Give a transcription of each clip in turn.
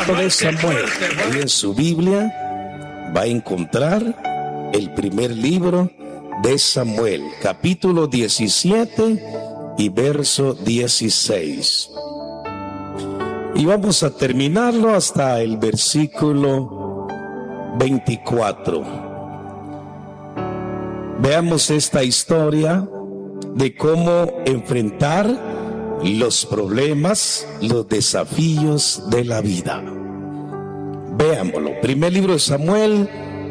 libro de Samuel. Ahí en su Biblia va a encontrar el primer libro de Samuel, capítulo 17 y verso 16. Y vamos a terminarlo hasta el versículo 24. Veamos esta historia de cómo enfrentar los problemas, los desafíos de la vida. Veámoslo. Primer libro de Samuel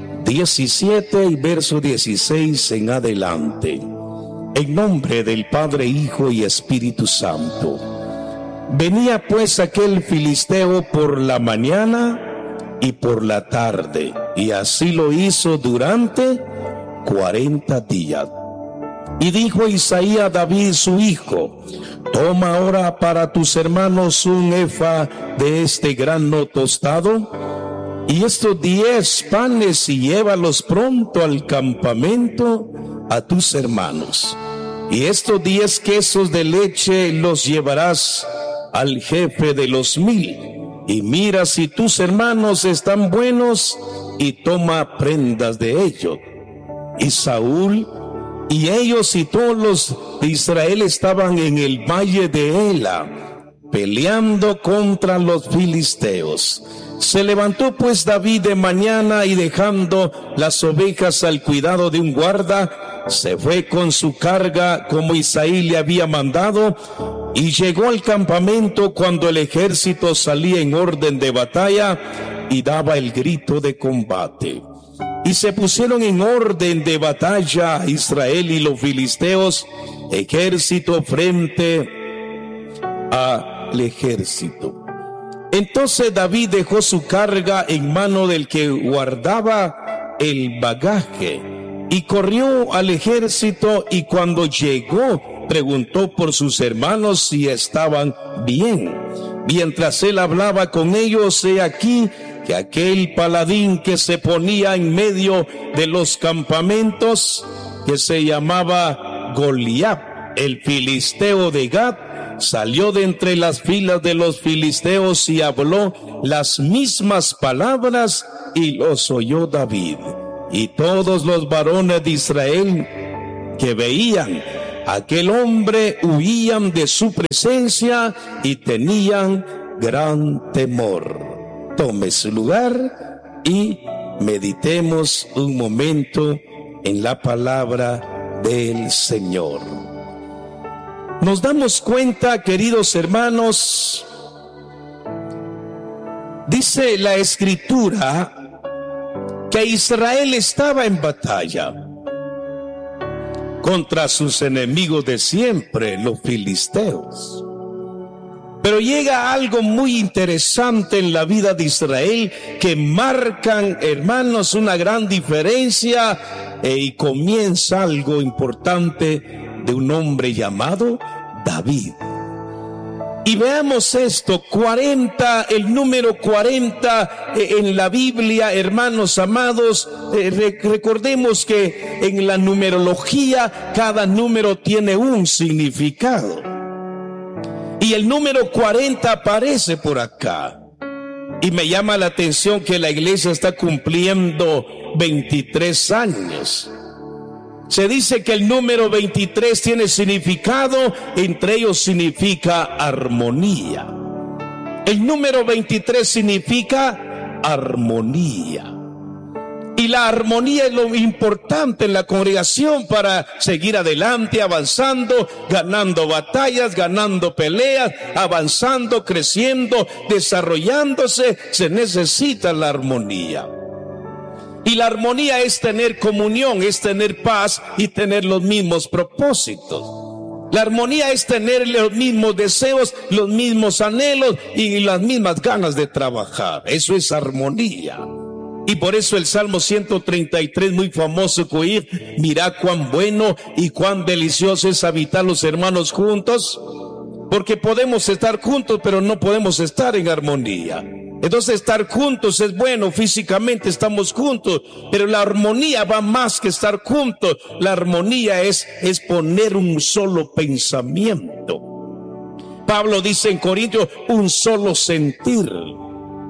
17 y verso 16 en adelante. En nombre del Padre, Hijo y Espíritu Santo. Venía pues aquel filisteo por la mañana y por la tarde, y así lo hizo durante 40 días. Y dijo Isaí a David su hijo: toma ahora para tus hermanos un efa de este grano tostado, y estos 10 panes, y llévalos pronto al campamento a tus hermanos. Y estos 10 quesos de leche los llevarás al jefe de los 1000, y mira si tus hermanos están buenos, y toma prendas de ellos. Y Saúl y ellos y todos los de Israel estaban en el valle de Ela, peleando contra los filisteos. Se levantó pues David de mañana, y dejando las ovejas al cuidado de un guarda, se fue con su carga como Isaí le había mandado, y llegó al campamento cuando el ejército salía en orden de batalla y daba el grito de combate. Y se pusieron en orden de batalla Israel y los filisteos, ejército frente al ejército. Entonces David dejó su carga en mano del que guardaba el bagaje, y corrió al ejército, y cuando llegó preguntó por sus hermanos si estaban bien. Mientras él hablaba con ellos, he aquí que aquel paladín que se ponía en medio de los campamentos, que se llamaba Goliat, el filisteo de Gat, salió de entre las filas de los filisteos y habló las mismas palabras, y los oyó David. Y todos los varones de Israel que veían a aquel hombre huían de su presencia y tenían gran temor. Tome su lugar y meditemos un momento en la palabra del Señor. Nos damos cuenta, queridos hermanos, dice la Escritura que Israel estaba en batalla contra sus enemigos de siempre, los filisteos. Pero llega algo muy interesante en la vida de Israel que marcan, hermanos, una gran diferencia, y comienza algo importante de un hombre llamado David. Y veamos esto, 40, el número 40 en la Biblia, hermanos amados, recordemos que en la numerología cada número tiene un significado. Y el número 40 aparece por acá. Y me llama la atención que la iglesia está cumpliendo 23 años. Se dice que el número 23 tiene significado, entre ellos significa armonía. El número 23 significa armonía. Y la armonía es lo importante en la congregación para seguir adelante, avanzando, ganando batallas, ganando peleas, avanzando, creciendo, desarrollándose. Se necesita la armonía. Y la armonía es tener comunión, es tener paz y tener los mismos propósitos. La armonía es tener los mismos deseos, los mismos anhelos y las mismas ganas de trabajar. Eso es armonía. Y por eso el Salmo 133, muy famoso, que oír: mirad cuán bueno y cuán delicioso es habitar los hermanos juntos. Porque podemos estar juntos, pero no podemos estar en armonía. Entonces estar juntos es bueno, físicamente estamos juntos, pero la armonía va más que estar juntos. La armonía es poner un solo pensamiento. Pablo dice en Corintios, un solo sentir.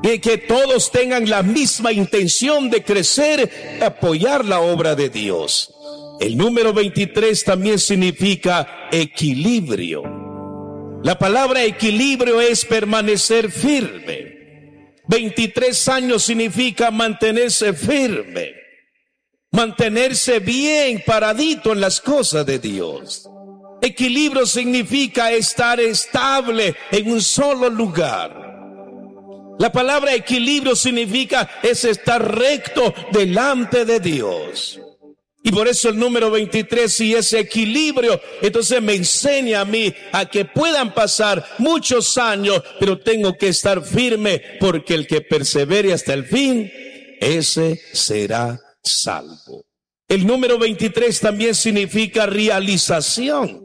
que todos tengan la misma intención de crecer, apoyar la obra de Dios. El número 23 también significa equilibrio. La palabra equilibrio es permanecer firme. 23 años significa mantenerse firme, mantenerse bien paradito en las cosas de Dios. Equilibrio significa estar estable en un solo lugar. La palabra equilibrio significa es estar recto delante de Dios. Y por eso el número 23, si es equilibrio, entonces me enseña a mí a que puedan pasar muchos años, pero tengo que estar firme, porque el que persevere hasta el fin, ese será salvo. El número 23 también significa realización.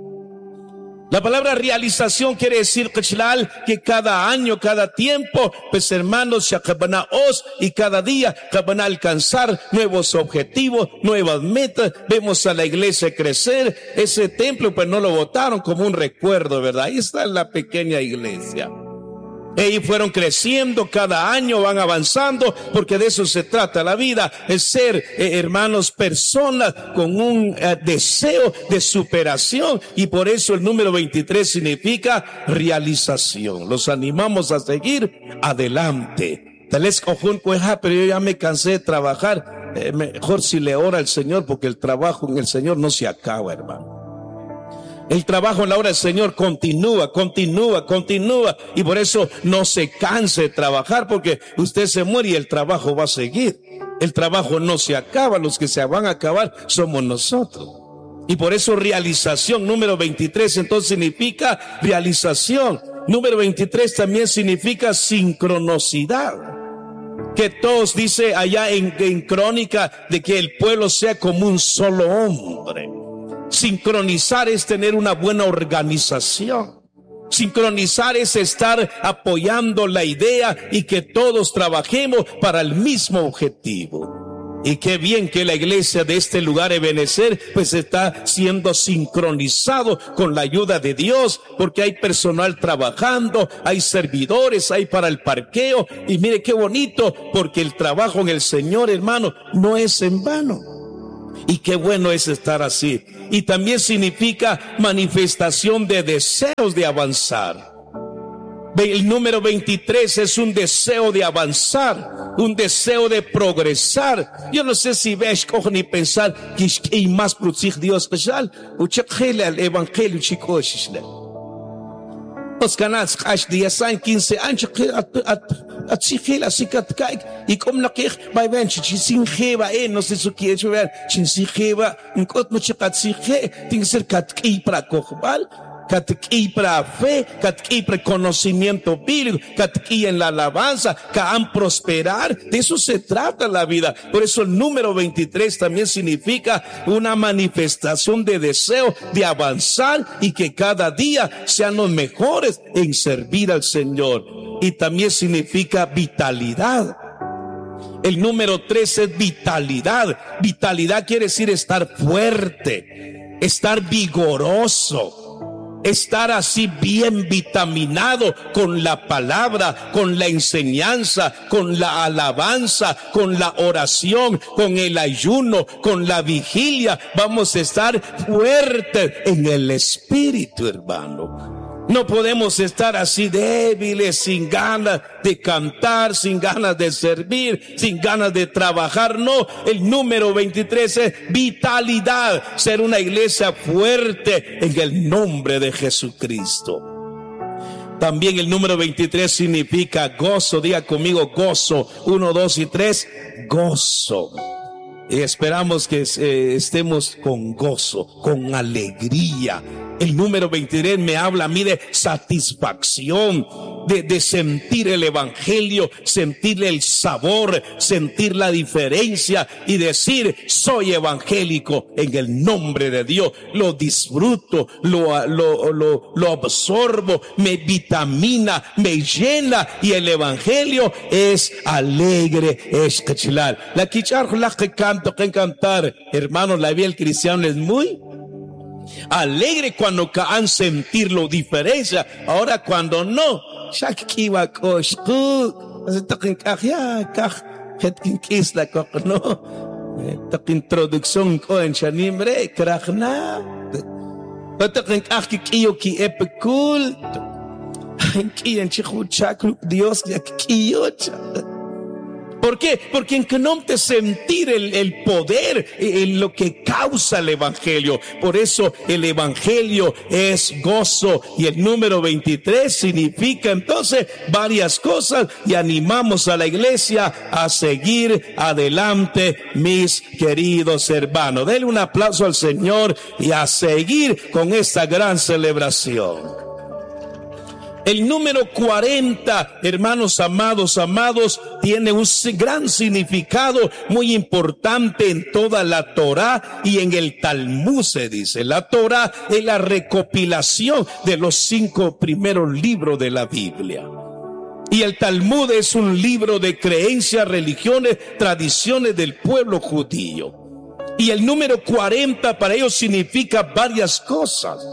La palabra realización quiere decir que cada año, cada tiempo, pues hermanos, y cada día van a alcanzar nuevos objetivos, nuevas metas. Vemos a la iglesia crecer. Ese templo pues no lo botaron como un recuerdo, ¿verdad? Ahí está la pequeña iglesia. Ellos fueron creciendo, cada año van avanzando, porque de eso se trata la vida, es ser, hermanos, personas con un deseo de superación, y por eso el número 23 significa realización. Los animamos a seguir adelante. Tal vez pero yo ya me cansé de trabajar. Mejor si le ora al Señor, porque el trabajo en el Señor no se acaba, hermano. El trabajo en la obra del Señor continúa, y por eso no se canse de trabajar, porque usted se muere y el trabajo va a seguir. El trabajo no se acaba, los que se van a acabar somos nosotros. Y por eso realización, número 23, entonces significa realización. Número 23 también significa sincronicidad. Que todos, dice allá en Crónica, de que el pueblo sea como un solo hombre. Sincronizar es tener una buena organización. Sincronizar es estar apoyando la idea y que todos trabajemos para el mismo objetivo. Y qué bien que la iglesia de este lugar Ebenezer pues está siendo sincronizado con la ayuda de Dios, porque hay personal trabajando, hay servidores, hay para el parqueo, y mire qué bonito, porque el trabajo en el Señor, hermano, no es en vano. Y qué bueno es estar así. Y también significa manifestación de deseos de avanzar. El número 23 es un deseo de avanzar, un deseo de progresar. Yo no sé si ves ni pensar que hay más por Dios que el evangelio chicos. Los canales hash 10 años, 15 años, así que y como la que va a ver, sin jeva, no sé si quiere ver, sin jeva, un cot mucho tiene que ser catqui para cogbal, catqui para fe, catqui para conocimiento bíblico, catqui en la alabanza, can prosperar. De eso se trata la vida. Por eso el número 23 también significa una manifestación de deseo de avanzar y que cada día sean los mejores en servir al Señor. Y también significa vitalidad. El número 3 es vitalidad. Vitalidad quiere decir estar fuerte, estar vigoroso, estar así bien vitaminado con la palabra, con la enseñanza, con la alabanza, con la oración, con el ayuno, con la vigilia. Vamos a estar fuertes en el espíritu, hermano. No podemos estar así débiles, sin ganas de cantar, sin ganas de servir, sin ganas de trabajar. No, el número 23 es vitalidad, ser una iglesia fuerte en el nombre de Jesucristo. También el número 23 significa gozo. Diga conmigo gozo. 1, 2 y 3, gozo. Y esperamos que estemos con gozo, con alegría. El número 23 me habla a mí de satisfacción, de sentir el evangelio, sentir el sabor, sentir la diferencia y decir, soy evangélico en el nombre de Dios. Lo disfruto, lo absorbo, me vitamina, me llena, y el evangelio es alegre, es cachilar. La quichar, la que canto, que cantar, hermanos, la vida del cristiano es muy alegre cuando han sentir lo diferencia. Ahora cuando no, Introducción con chanimbre, krachna. Dios ya ¿por qué? Porque en que no te sentir el poder en lo que causa el evangelio. Por eso el evangelio es gozo, y el número 23 significa entonces varias cosas, y animamos a la iglesia a seguir adelante, mis queridos hermanos. Denle un aplauso al Señor y a seguir con esta gran celebración. El número 40, hermanos amados, tiene un gran significado muy importante en toda la Torá y en el Talmud. Se dice, la Torá es la recopilación de los 5 primeros libros de la Biblia. Y el Talmud es un libro de creencias, religiones, tradiciones del pueblo judío. Y el número 40 para ellos significa varias cosas.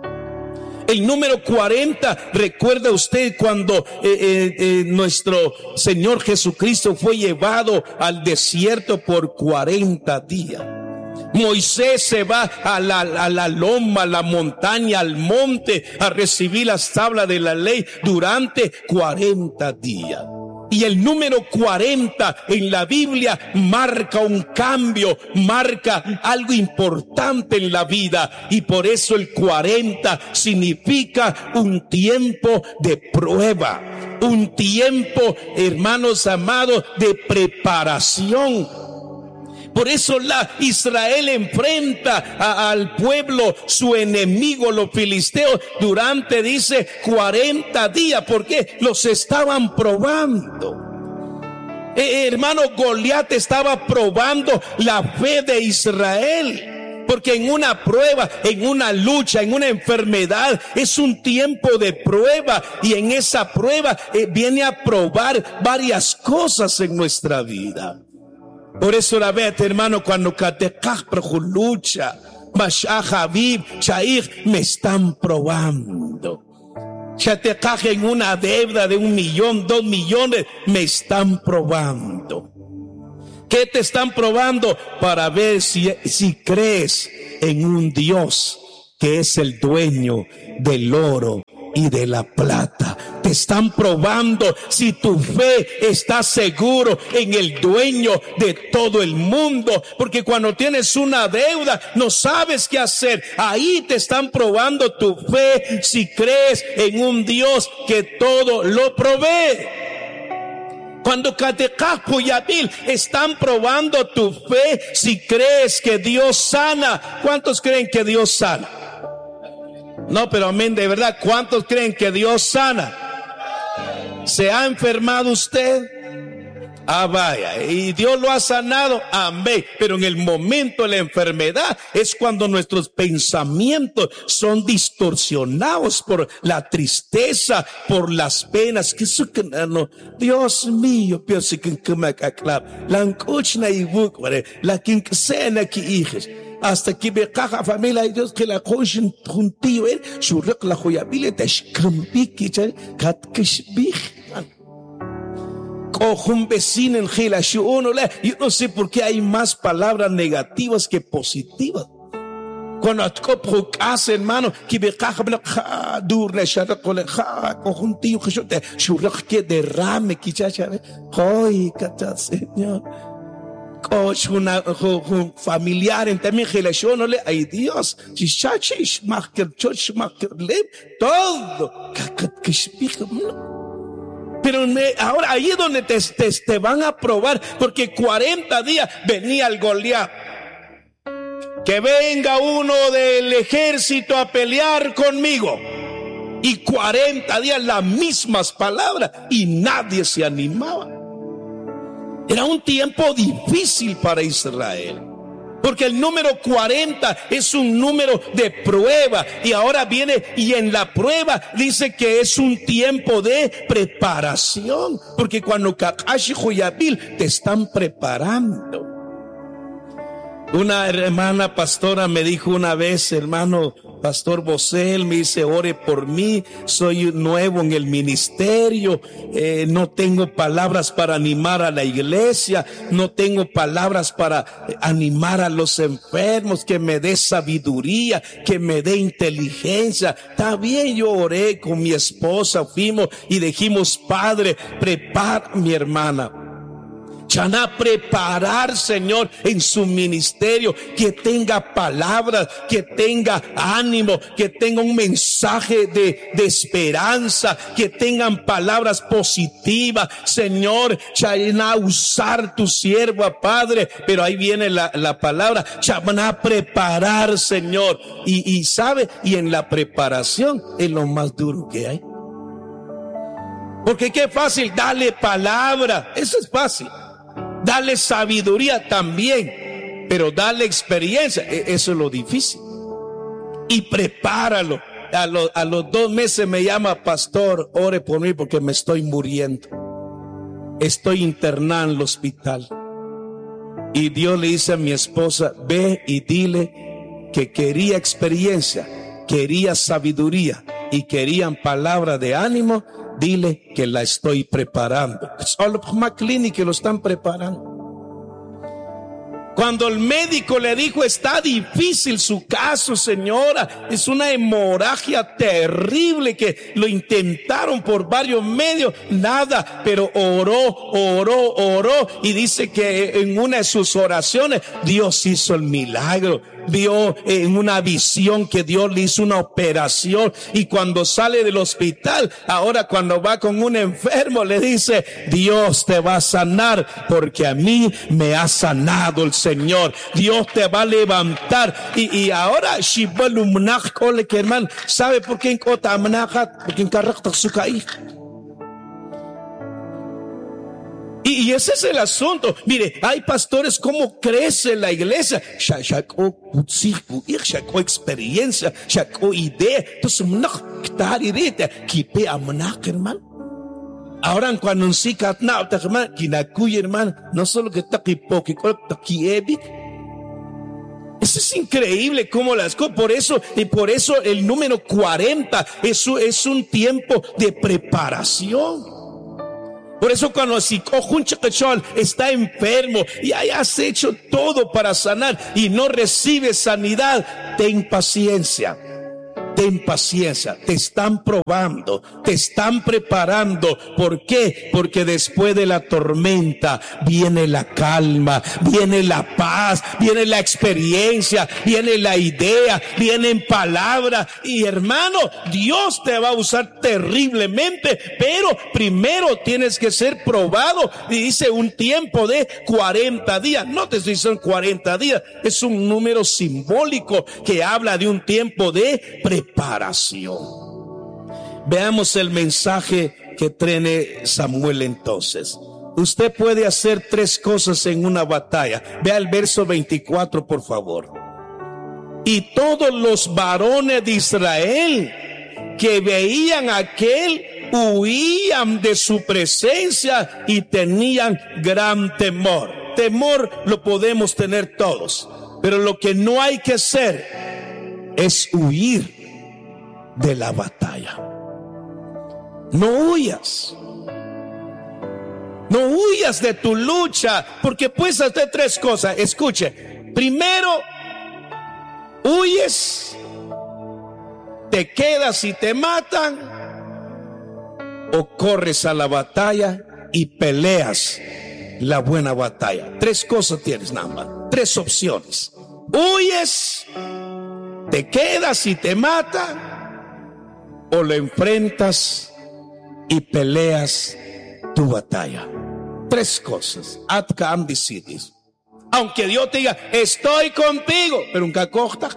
El número 40, recuerda usted cuando nuestro Señor Jesucristo fue llevado al desierto por 40 días. Moisés se va a la loma, a la montaña, al monte, a recibir las tablas de la ley durante 40 días. Y el número 40 en la Biblia marca un cambio, marca algo importante en la vida. Y por eso el 40 significa un tiempo de prueba, un tiempo, hermanos amados, de preparación. Por eso Israel enfrenta al pueblo, su enemigo, los filisteos, durante, dice, 40 días, porque los estaban probando. Hermano, Goliat estaba probando la fe de Israel. Porque en una prueba, en una lucha, en una enfermedad, es un tiempo de prueba. Y en esa prueba viene a probar varias cosas en nuestra vida. Por eso la vez, hermano, cuando Katekaj lucha, Mashah Habib, Shair, me están probando. Katekaj en una deuda de 1 millón, 2 millones, me están probando. ¿Qué te están probando? Para ver si crees en un Dios que es el dueño del oro y de la plata. Te están probando si tu fe está seguro en el dueño de todo el mundo, porque cuando tienes una deuda no sabes qué hacer. Ahí te están probando tu fe, si crees en un Dios que todo lo provee. Cuando Katekaj Puyabil están probando tu fe, si crees que Dios sana. ¿Cuántos creen que Dios sana? No, pero amén, de verdad, ¿cuántos creen que Dios sana? ¿Se ha enfermado usted? Ah, vaya, y Dios lo ha sanado, amén. Pero en el momento de la enfermedad es cuando nuestros pensamientos son distorsionados por la tristeza, por las penas. Dios mío, hasta que me caja familia de Dios que la cochen juntillo él shurek la joyabile te shkrampi un vecino en Gila, yo no sé por qué hay más palabras negativas que positivas. Cuando hace, hermano, que me caja durne shara con el conjuntillo que yo te shurek que derrame que chacha hoy cata Señor. Un familiar en también relación, ay Dios, todo. Pero ahora ahí es donde te van a probar, porque 40 días venía el Goliat. Que venga uno del ejército a pelear conmigo. Y 40 días las mismas palabras y nadie se animaba. Era un tiempo difícil para Israel, porque el número 40 es un número de prueba, y ahora viene y en la prueba dice que es un tiempo de preparación, porque cuando Kakashi Joyabil te están preparando. Una hermana pastora me dijo una vez, hermano, Pastor Bosel me dice, ore por mí, soy nuevo en el ministerio, no tengo palabras para animar a la iglesia, no tengo palabras para animar a los enfermos, que me dé sabiduría, que me dé inteligencia. Está bien, yo oré con mi esposa, fuimos y dijimos, Padre, prepara mi hermana. Chaná, preparar, Señor, en su ministerio, que tenga palabras, que tenga ánimo, que tenga un mensaje de esperanza, que tengan palabras positivas, Señor. Chaná, usar tu sierva, Padre, pero ahí viene la palabra, Chaná, preparar, Señor, y sabe, y en la preparación es lo más duro que hay, porque qué fácil, dale palabra, eso es fácil. Dale sabiduría también, pero dale experiencia, eso es lo difícil. Y prepáralo. A los 2 meses me llama, pastor, ore por mí porque me estoy muriendo. Estoy internado en el hospital. Y Dios le dice a mi esposa, ve y dile que quería experiencia, quería sabiduría y querían palabras de ánimo. Dile que la estoy preparando. Solo más clínica lo están preparando. Cuando el médico le dijo, está difícil su caso, señora, es una hemorragia terrible, que lo intentaron por varios medios, nada, pero oró, y dice que en una de sus oraciones Dios hizo el milagro. Vio en una visión que Dios le hizo una operación, y cuando sale del hospital, ahora cuando va con un enfermo, le dice, Dios te va a sanar porque a mí me ha sanado el Señor. Dios te va a levantar. Y ahora, hermano, ¿sabe por qué? Porque en carácter su caí. Y ese es el asunto. Mire, hay pastores, cómo crece la iglesia. Sacó experiencia, sacó idea. Entonces, hermano. Ahora, cuando un hermano, no solo que está eso es increíble cómo las cosas. Por eso el número 40 es un tiempo de preparación. Por eso cuando está enfermo y hayas hecho todo para sanar y no recibe sanidad, ten paciencia. Ten paciencia, te están probando, te están preparando. ¿Por qué? Porque después de la tormenta viene la calma, viene la paz, viene la experiencia, viene la idea, vienen palabras. Y hermano, Dios te va a usar terriblemente, pero primero tienes que ser probado. Y dice un tiempo de 40 días. No te estoy diciendo 40 días, es un número simbólico que habla de un tiempo de preparación. Veamos el mensaje que trae Samuel entonces. Usted puede hacer 3 cosas en una batalla. Vea el verso 24, por favor. Y todos los varones de Israel que veían a aquel huían de su presencia y tenían gran temor. Temor lo podemos tener todos, pero lo que no hay que hacer es huir de la batalla. No huyas de tu lucha, porque puedes hacer 3 cosas. Escuche, primero, huyes, te quedas y te matan, o corres a la batalla y peleas la buena batalla. 3 cosas tienes, nada más, 3 opciones. Huyes, te quedas y te matan, o lo enfrentas y peleas tu batalla. 3 cosas. Aunque Dios te diga, estoy contigo, pero nunca corta.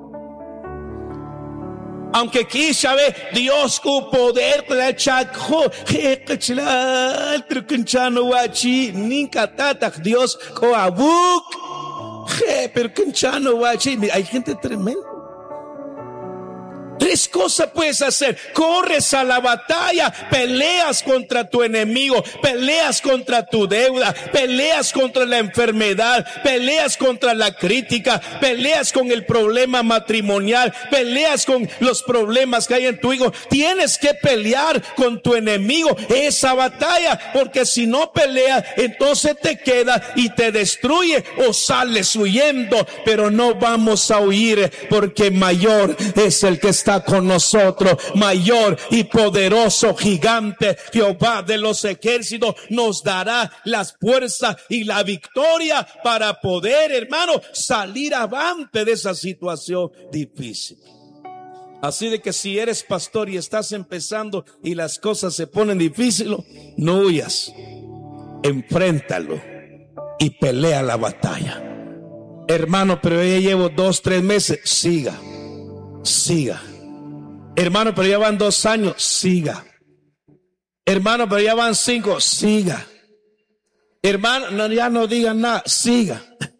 Aunque quizá ve Dios con poder te la chacó, Dios con abuk, pero hay gente tremenda. 3 cosas puedes hacer. Corres a la batalla, peleas contra tu enemigo, peleas contra tu deuda, peleas contra la enfermedad, peleas contra la crítica, peleas con el problema matrimonial, peleas con los problemas que hay en tu hijo. Tienes que pelear con tu enemigo esa batalla, porque si no peleas, entonces te queda y te destruye o sales huyendo. Pero no vamos a huir, porque mayor es el que está con nosotros, mayor y poderoso gigante, Jehová de los ejércitos, nos dará las fuerzas y la victoria para poder, hermano, salir avante de esa situación difícil. Así de que si eres pastor y estás empezando y las cosas se ponen difíciles, no huyas, enfréntalo y pelea la batalla. Hermano, pero ya llevo 2, 3 meses, siga. Hermano, pero ya van 2 años, siga. Hermano, pero ya van 5, siga. Hermano, no, ya no digan nada, siga.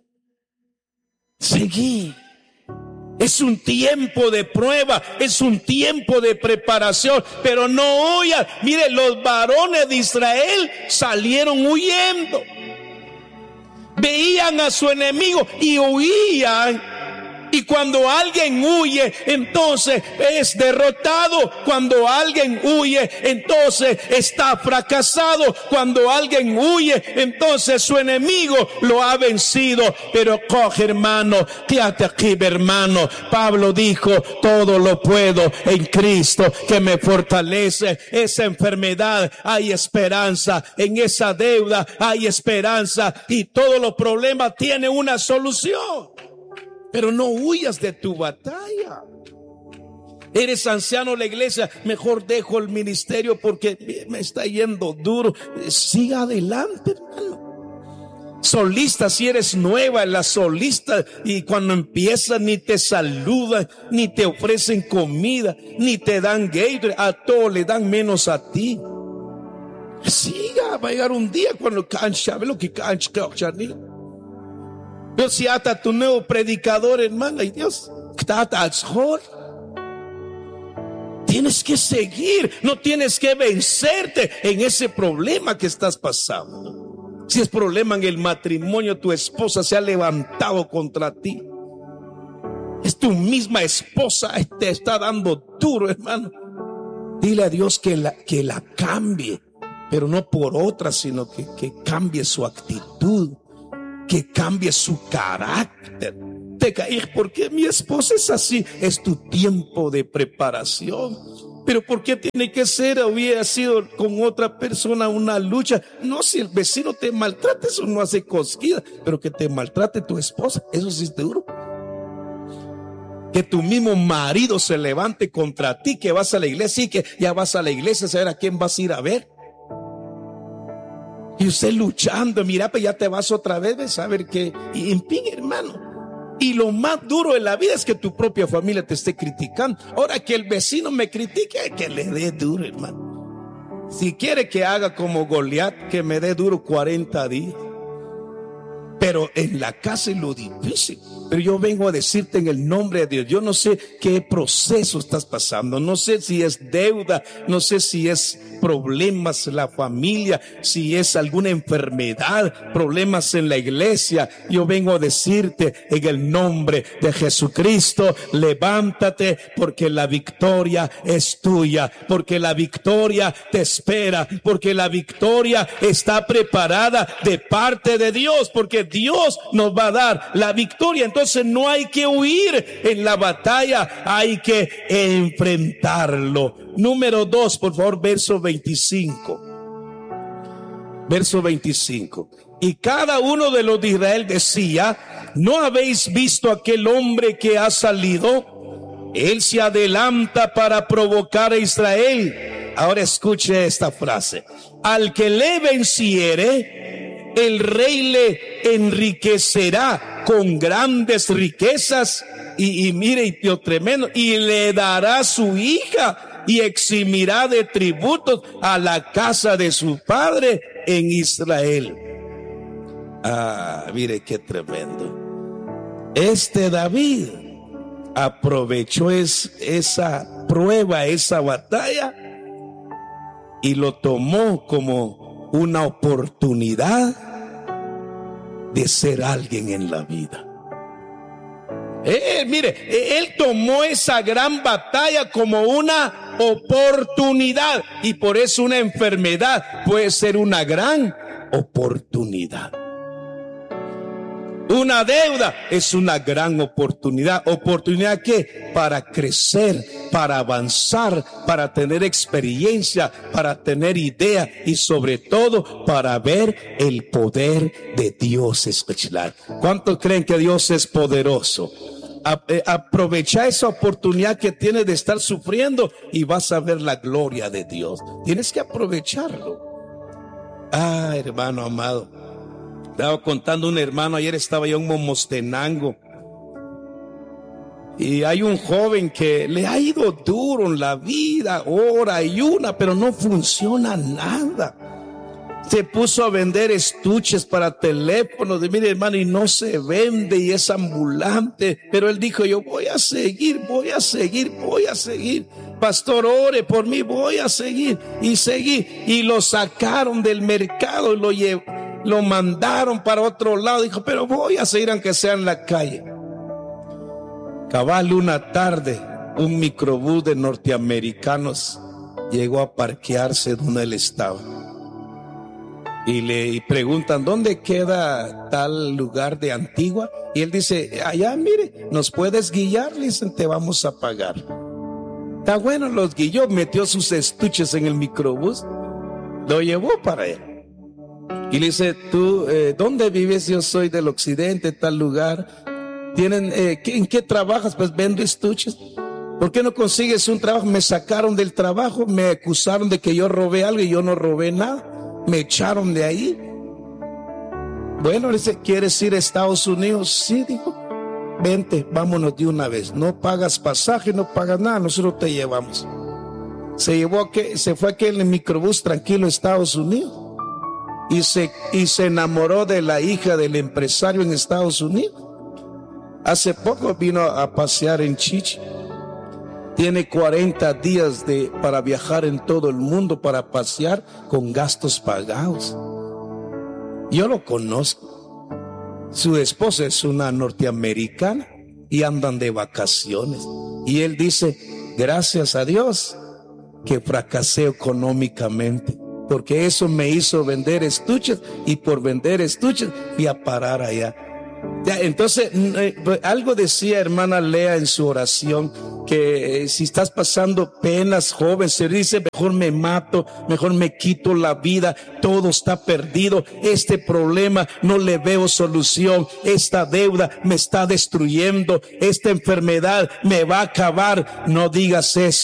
Seguí. Es un tiempo de prueba, es un tiempo de preparación, pero no huyan. Mire, los varones de Israel salieron huyendo. Veían a su enemigo y huían. Y cuando alguien huye, entonces es derrotado. Cuando alguien huye, entonces está fracasado. Cuando alguien huye, entonces su enemigo lo ha vencido. Pero coge, hermano, quédate aquí, hermano. Pablo dijo, todo lo puedo en Cristo que me fortalece. Esa enfermedad, hay esperanza. En esa deuda hay esperanza. Y todos los problemas tienen una solución. Pero no huyas de tu batalla. Eres anciano de la iglesia, mejor dejo el ministerio porque me está yendo duro. Siga adelante, hermano. Solista, si eres nueva en la solista y cuando empiezas ni te saludan, ni te ofrecen comida, ni te dan Gatorade, a todos le dan menos a ti. Siga, va a llegar un día cuando cancha, ve lo que cancha, Dios, si hasta tu nuevo predicador, hermano, y Dios, tienes que seguir, no tienes que vencerte en ese problema que estás pasando. Si es problema en el matrimonio, tu esposa se ha levantado contra ti. Es tu misma esposa, te está dando duro, hermano. Dile a Dios que la cambie, pero no por otra, sino que cambie su actitud, que cambie su carácter. Te caes porque mi esposa es así. Es tu tiempo de preparación. Pero ¿por qué tiene que ser? Hubiera sido con otra persona una lucha. No, si el vecino te maltrata, eso no hace cosquillas. Pero que te maltrate tu esposa, eso sí es duro. Que tu mismo marido se levante contra ti, que vas a la iglesia y que ya vas a la iglesia a saber a quién vas a ir a ver. Y usted luchando, mira, pues ya te vas otra vez, ves a ver qué. Y en fin, hermano. Y lo más duro de la vida es que tu propia familia te esté criticando. Ahora que el vecino me critique, que le dé duro, hermano. Si quiere que haga como Goliat, que me dé duro 40 días. Pero en la casa es lo difícil. Pero yo vengo a decirte en el nombre de Dios, yo no sé qué proceso estás pasando, no sé si es deuda, no sé si es problemas en la familia, si es alguna enfermedad, problemas en la iglesia. Yo vengo a decirte en el nombre de Jesucristo, levántate, porque la victoria es tuya, porque la victoria te espera, porque la victoria está preparada de parte de Dios, porque Dios nos va a dar la victoria. Entonces no hay que huir en la batalla, hay que enfrentarlo. Número 2, por favor, verso 25. Verso 25. Y cada uno de los de Israel decía: ¿no habéis visto aquel hombre que ha salido? Él se adelanta para provocar a Israel. Ahora escuche esta frase: al que le venciere, el rey le enriquecerá con grandes riquezas, y mire, y lo tremendo, y le dará su hija, y eximirá de tributos a la casa de su padre en Israel. Mire qué tremendo. David aprovechó esa prueba, esa batalla, y lo tomó como una oportunidad de ser alguien en la vida. Mire, él tomó esa gran batalla como una oportunidad, y por eso una enfermedad puede ser una gran oportunidad. Una deuda es una gran oportunidad. ¿Oportunidad qué? Para crecer, para avanzar, para tener experiencia, para tener idea y sobre todo para ver el poder de Dios especial. ¿Cuántos creen que Dios es poderoso? Aprovecha esa oportunidad que tienes de estar sufriendo y vas a ver la gloria de Dios. Tienes que aprovecharlo. Hermano amado, estaba contando un hermano, ayer estaba yo en Momostenango, y hay un joven que le ha ido duro en la vida, hora y una, pero no funciona nada. Se puso a vender estuches para teléfonos, mire hermano, y no se vende, y es ambulante, pero él dijo: yo voy a seguir. Pastor, ore por mí, voy a seguir. Y seguí, y lo sacaron del mercado y lo mandaron para otro lado. Dijo: pero voy a seguir aunque sea en la calle. Cabal, una tarde, un microbús de norteamericanos llegó a parquearse donde él estaba. Y le preguntan: ¿dónde queda tal lugar de Antigua? Y él dice: allá, mire, ¿nos puedes guiar? Le dicen: te vamos a pagar. Está bueno, los guió, metió sus estuches en el microbús, lo llevó para él. Y le dice: ¿tú dónde vives? Yo soy del occidente, tal lugar. ¿En qué trabajas? Pues vendo estuches. ¿Por qué no consigues un trabajo? Me sacaron del trabajo, me acusaron de que yo robé algo y yo no robé nada. Me echaron de ahí. Bueno, le dice: ¿quieres ir a Estados Unidos? Sí, dijo. Vente, vámonos de una vez. No pagas pasaje, no pagas nada, nosotros te llevamos. Se fue aquel microbús tranquilo a Estados Unidos. Y se enamoró de la hija del empresario en Estados Unidos. Hace poco vino a pasear en Chichi. Tiene 40 días para viajar en todo el mundo, para pasear con gastos pagados. Yo lo conozco. Su esposa es una norteamericana y andan de vacaciones. Y él dice: gracias a Dios que fracasé económicamente, porque eso me hizo vender estuches, y por vender estuches fui a parar allá. Ya, entonces, algo decía hermana Lea en su oración, que si estás pasando penas, joven, se dice: mejor me mato, mejor me quito la vida, todo está perdido, este problema no le veo solución, esta deuda me está destruyendo, esta enfermedad me va a acabar. No digas eso.